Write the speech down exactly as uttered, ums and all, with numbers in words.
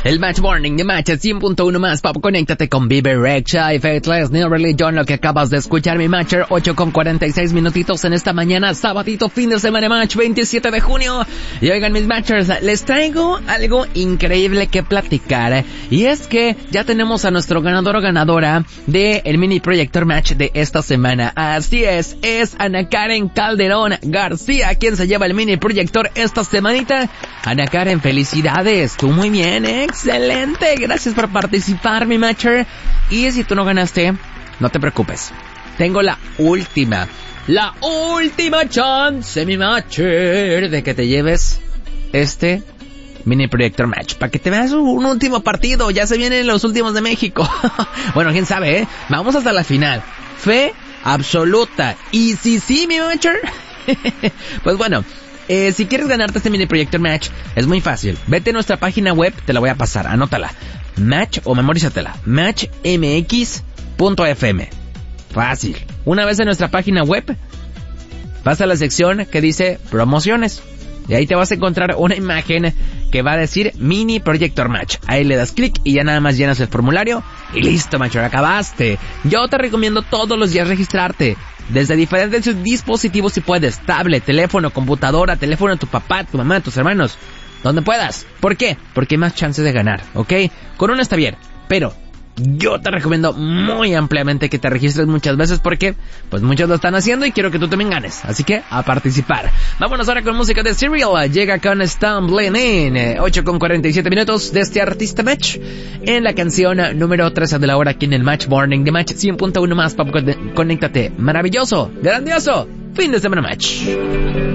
El Match Morning de Match cien punto uno más, Pop, conéctate con Bieber, Rexha y Faithless, New Religion, lo que acabas de escuchar, mi Matcher, ocho con cuarenta y seis minutitos en esta mañana, sabadito, fin de semana Match, veintisiete de junio. Y oigan, mis Matchers, les traigo algo increíble que platicar, y es que ya tenemos a nuestro ganador o ganadora de el mini proyector Match de esta semana. Así es, es Ana Karen Calderón García quien se lleva el mini proyector esta semanita. Ana Karen, felicidades, tú muy bien, ¿eh? Excelente, gracias por participar, mi Matcher. Y si tú no ganaste, no te preocupes, tengo la última, la última chance, mi Matcher, de que te lleves este mini proyector Match, para que te veas un último partido. Ya se vienen los últimos de México. Bueno, quién sabe, ¿eh? Vamos hasta la final, fe absoluta. Y si sí, mi Matcher, pues bueno, Eh, si quieres ganarte este mini proyector Match, es muy fácil. Vete a nuestra página web, te la voy a pasar, anótala. Match, o memorízatela, match m x punto f m. Fácil. Una vez en nuestra página web, vas a la sección que dice promociones. Y ahí te vas a encontrar una imagen que va a decir mini proyector Match. Ahí le das clic y ya nada más llenas el formulario y listo, Match, acabaste. Yo te recomiendo todos los días registrarte desde diferentes dispositivos si puedes, tablet, teléfono, computadora, teléfono de tu papá, tu mamá, tus hermanos, donde puedas. ¿Por qué? Porque hay más chances de ganar, ¿ok? Con uno está bien, pero yo te recomiendo muy ampliamente que te registres muchas veces porque pues muchos lo están haciendo y quiero que tú también ganes. Así que a participar. Vámonos ahora con música de Serial. Llega con Stumbling In, ocho con cuarenta y siete minutos de este artista Match en la canción número trece de la hora aquí en el Match Morning de Match cien punto uno más. Pop, conéctate. Maravilloso, grandioso fin de semana Match.